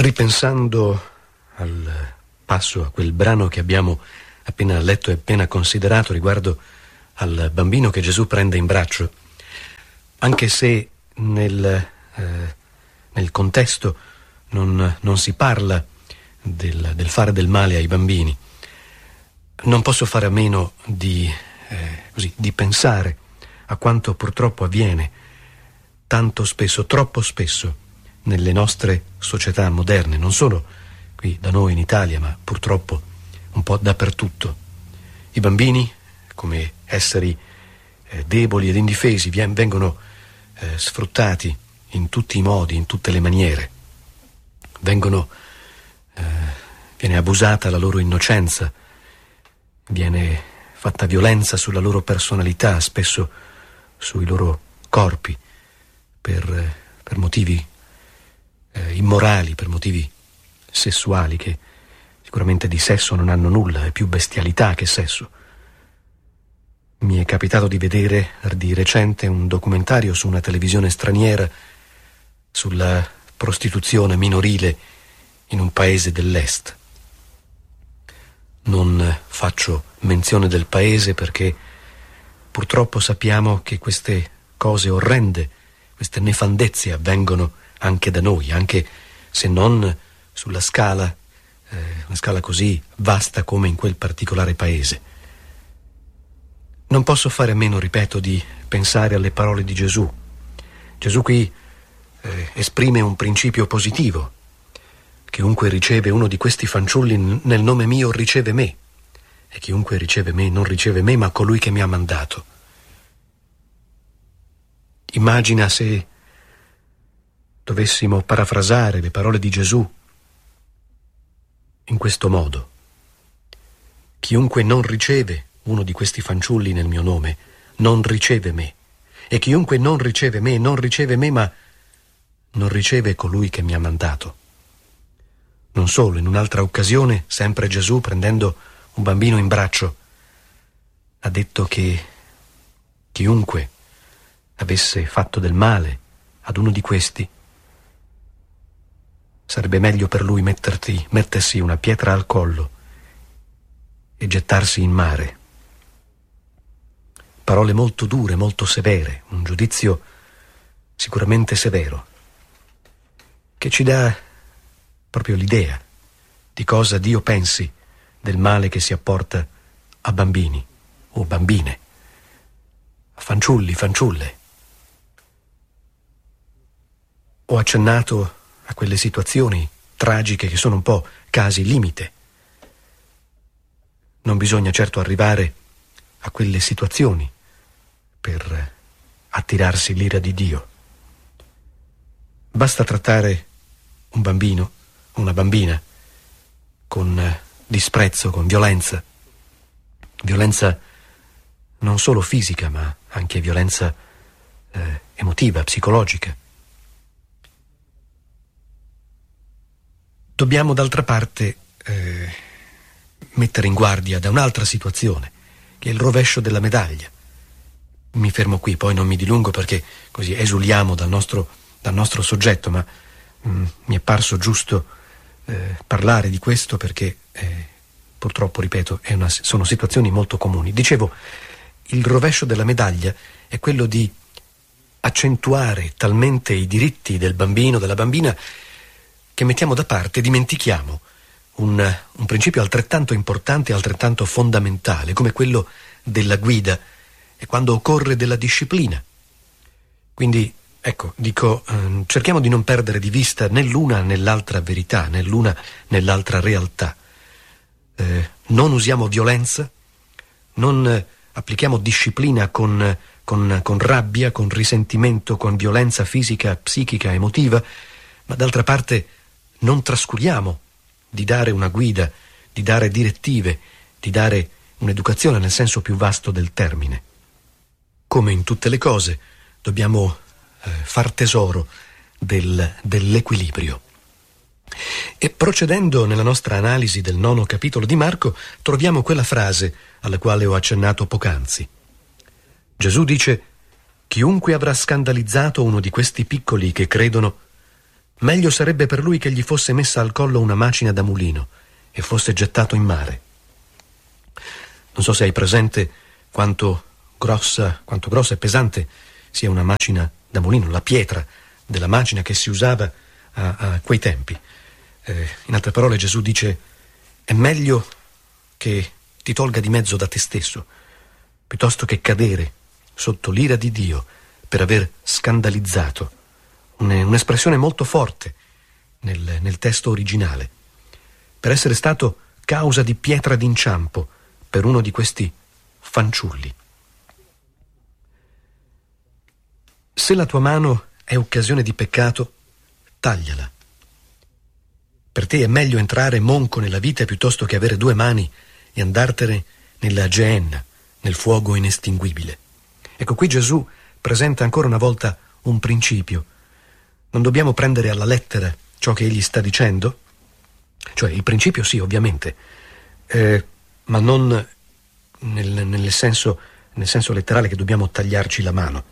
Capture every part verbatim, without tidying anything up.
Ripensando al passo, a quel brano che abbiamo appena letto e appena considerato riguardo al bambino che Gesù prende in braccio, anche se nel, eh, nel contesto non, non si parla del, del fare del male ai bambini, non posso fare a meno di, eh, così, di pensare a quanto purtroppo avviene tanto spesso, troppo spesso, nelle nostre società moderne, non solo qui da noi in Italia, ma purtroppo un po' dappertutto. I bambini, come esseri eh, deboli ed indifesi, vengono eh, sfruttati in tutti i modi, in tutte le maniere. Vengono, eh, viene abusata la loro innocenza, viene fatta violenza sulla loro personalità, spesso sui loro corpi, per, per motivi eh, immorali, per motivi sessuali che sicuramente di sesso non hanno nulla, è più bestialità che sesso. Mi è capitato di vedere di recente un documentario su una televisione straniera sulla prostituzione minorile in un paese dell'est. Non faccio menzione del paese perché purtroppo sappiamo che queste cose orrende, queste nefandezze avvengono anche da noi, anche se non sulla scala, eh, una scala così vasta come in quel particolare paese. Non posso fare a meno, ripeto, di pensare alle parole di Gesù. Gesù qui eh, esprime un principio positivo. Chiunque riceve uno di questi fanciulli nel nome mio riceve me, e chiunque riceve me non riceve me, ma colui che mi ha mandato. Immagina se dovessimo parafrasare le parole di Gesù in questo modo: chiunque non riceve uno di questi fanciulli nel mio nome non riceve me, e chiunque non riceve me non riceve me, ma non riceve colui che mi ha mandato. Non solo, in un'altra occasione, sempre Gesù, prendendo un bambino in braccio, ha detto che chiunque avesse fatto del male ad uno di questi, sarebbe meglio per lui metterti, mettersi una pietra al collo e gettarsi in mare. Parole molto dure, molto severe, un giudizio sicuramente severo, che ci dà proprio l'idea di cosa Dio pensi del male che si apporta a bambini o bambine, a fanciulli, fanciulle. Ho accennato a quelle situazioni tragiche che sono un po' casi limite. Non bisogna certo arrivare a quelle situazioni per attirarsi l'ira di Dio. Basta trattare un bambino, una bambina, con disprezzo, con violenza, violenza non solo fisica, ma anche violenza eh, emotiva, psicologica. Dobbiamo d'altra parte eh, mettere in guardia da un'altra situazione, che è il rovescio della medaglia. Mi fermo qui, poi non mi dilungo perché così esuliamo dal nostro, dal nostro soggetto, ma mh, mi è parso giusto eh, parlare di questo perché eh, purtroppo, ripeto, è una, sono situazioni molto comuni. Dicevo, il rovescio della medaglia è quello di accentuare talmente i diritti del bambino, della bambina, che mettiamo da parte e dimentichiamo un, un principio altrettanto importante e altrettanto fondamentale come quello della guida e quando occorre della disciplina. Quindi, ecco, dico, ehm, cerchiamo di non perdere di vista né l'una né l'altra verità, né l'una né l'altra realtà. Eh, non usiamo violenza, non eh, applichiamo disciplina con, con, con rabbia, con risentimento, con violenza fisica, psichica, emotiva, ma d'altra parte non trascuriamo di dare una guida, di dare direttive, di dare un'educazione nel senso più vasto del termine. Come in tutte le cose, dobbiamo eh, far tesoro del, dell'equilibrio. E procedendo nella nostra analisi del nono capitolo di Marco, troviamo quella frase alla quale ho accennato poc'anzi. Gesù dice: chiunque avrà scandalizzato uno di questi piccoli che credono, Meglio sarebbe per lui che gli fosse messa al collo una macina da mulino e fosse gettato in mare. Non so se hai presente quanto grossa, quanto grossa e pesante sia una macina da mulino, la pietra della macina che si usava a, a quei tempi. Eh, in altre parole, Gesù dice: è meglio che ti tolga di mezzo da te stesso, piuttosto che cadere sotto l'ira di Dio per aver scandalizzato. Un'espressione molto forte nel, nel testo originale, per essere stato causa di pietra d'inciampo per uno di questi fanciulli. Se la tua mano è occasione di peccato, tagliala. Per te è meglio entrare monco nella vita piuttosto che avere due mani e andartene nella Geenna, nel fuoco inestinguibile. Ecco, qui Gesù presenta ancora una volta un principio. Non dobbiamo prendere alla lettera ciò che egli sta dicendo, cioè il principio sì, ovviamente, eh, ma non nel, nel senso, nel senso letterale che dobbiamo tagliarci la mano.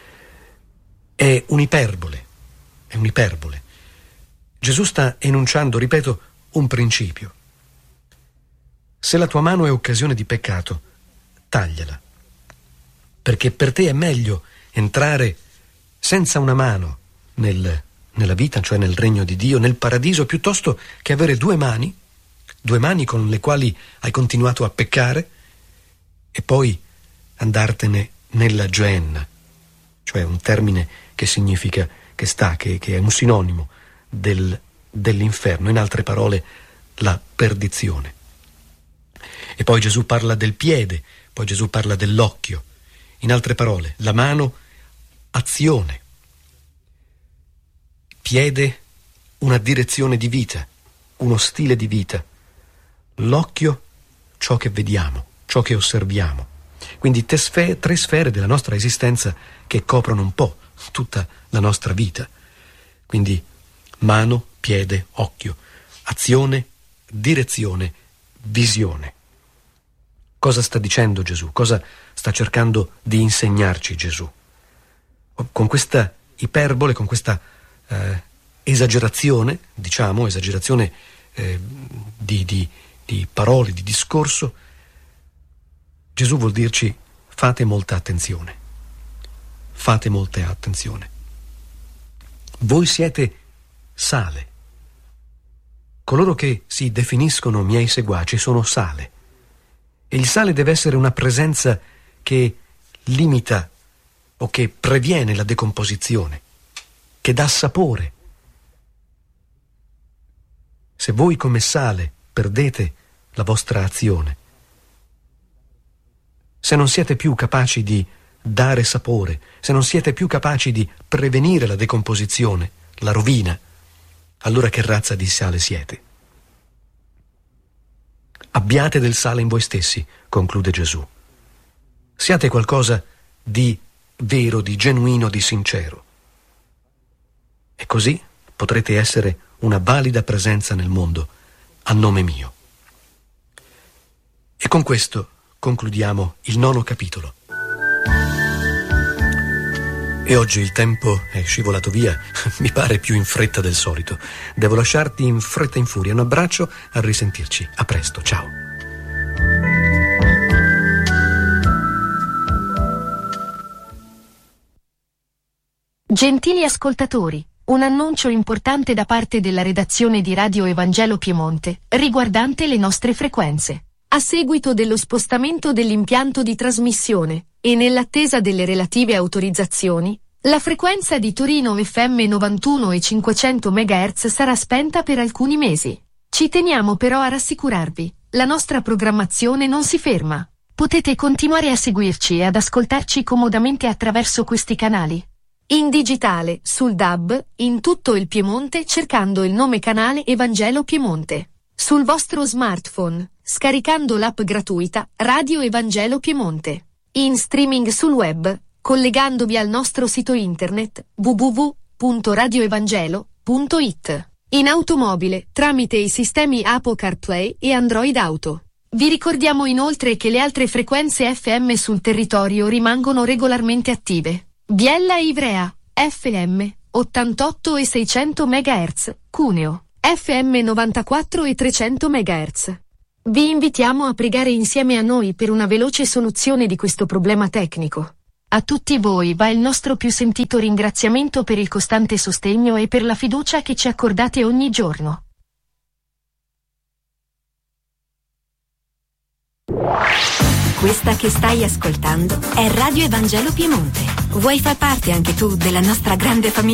È un'iperbole, è un'iperbole. Gesù sta enunciando, ripeto, un principio. Se la tua mano è occasione di peccato, tagliala, perché per te è meglio entrare senza una mano nel, nella vita, cioè nel regno di Dio, nel paradiso, piuttosto che avere due mani, due mani con le quali hai continuato a peccare e poi andartene nella Geenna, cioè un termine che significa che sta, che, che è un sinonimo del, dell'inferno, in altre parole la perdizione. E poi Gesù parla del piede, poi Gesù parla dell'occhio, in altre parole la mano, azione, piede, una direzione di vita, uno stile di vita, l'occhio, ciò che vediamo, ciò che osserviamo. Quindi tre sfere, tre sfere della nostra esistenza che coprono un po' tutta la nostra vita. Quindi mano, piede, occhio, azione, direzione, visione. Cosa sta dicendo Gesù? Cosa sta cercando di insegnarci Gesù? Con questa iperbole, con questa eh, esagerazione, diciamo, esagerazione eh, di, di, di parole, di discorso, Gesù vuol dirci: fate molta attenzione, fate molta attenzione. Voi siete sale. Coloro che si definiscono miei seguaci sono sale. E il sale deve essere una presenza che limita o che previene la decomposizione, che dà sapore. Se voi come sale perdete la vostra azione, se non siete più capaci di dare sapore, se non siete più capaci di prevenire la decomposizione, la rovina, allora che razza di sale siete? Abbiate del sale in voi stessi, conclude Gesù. Siate qualcosa di vero, di genuino, di sincero. E così potrete essere una valida presenza nel mondo a nome mio. E con questo concludiamo il nono capitolo. E oggi il tempo è scivolato via, mi pare più in fretta del solito. Devo lasciarti in fretta e in furia. Un abbraccio, a risentirci. A presto, ciao. Gentili ascoltatori, un annuncio importante da parte della redazione di Radio Evangelo Piemonte, riguardante le nostre frequenze. A seguito dello spostamento dell'impianto di trasmissione, e nell'attesa delle relative autorizzazioni, la frequenza di Torino F M novantuno e cinquecento megahertz sarà spenta per alcuni mesi. Ci teniamo però a rassicurarvi, la nostra programmazione non si ferma. Potete continuare a seguirci e ad ascoltarci comodamente attraverso questi canali. In digitale, sul D A B, in tutto il Piemonte cercando il nome canale Evangelo Piemonte. Sul vostro smartphone, scaricando l'app gratuita Radio Evangelo Piemonte. In streaming sul web, collegandovi al nostro sito internet w w w punto radio evangelo punto i t. In automobile, tramite i sistemi Apple CarPlay e Android Auto. Vi ricordiamo inoltre che le altre frequenze F M sul territorio rimangono regolarmente attive. Biella e Ivrea, F M ottantotto e seicento megahertz, Cuneo, F M novantaquattro e trecento megahertz. Vi invitiamo a pregare insieme a noi per una veloce soluzione di questo problema tecnico. A tutti voi va il nostro più sentito ringraziamento per il costante sostegno e per la fiducia che ci accordate ogni giorno. Questa che stai ascoltando è Radio Evangelo Piemonte. Vuoi far parte anche tu della nostra grande famiglia?